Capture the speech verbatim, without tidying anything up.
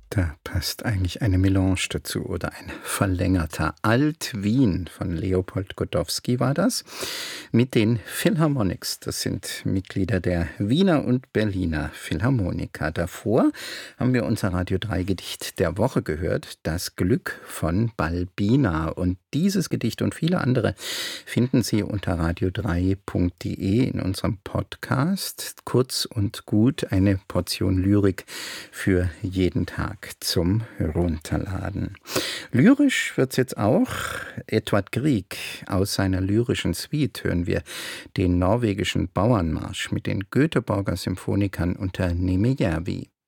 Da passt eigentlich eine Melange dazu oder ein verlängerter. Alt-Wien von Leopold Godowsky war das. Mit den Philharmonics. Das sind Mitglieder der Wiener und Berliner Philharmoniker. Davor haben wir unser Radio drei Gedicht der Woche gehört. Das Glück von Balbina. Und dieses Gedicht und viele andere finden Sie unter radio drei punkt de in unserem Podcast. Kurz und gut, eine Portion Lyrik für jeden Tag zum Runterladen. Lyrisch wird's jetzt auch. Edvard Grieg, aus seiner lyrischen Suite hören wir den norwegischen Bauernmarsch mit den Göteborger Symphonikern unter Nimi Järvi.